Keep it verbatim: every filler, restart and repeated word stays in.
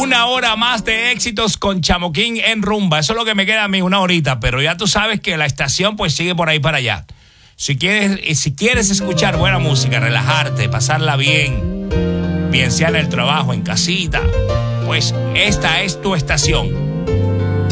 Una hora más de éxitos con Chamoquín en rumba. Eso es lo que me queda a mí, una horita. Pero ya tú sabes que la estación pues sigue por ahí para allá. Si quieres, si quieres escuchar buena música, relajarte, pasarla bien, bien sea en el trabajo, en casita, pues esta es tu estación.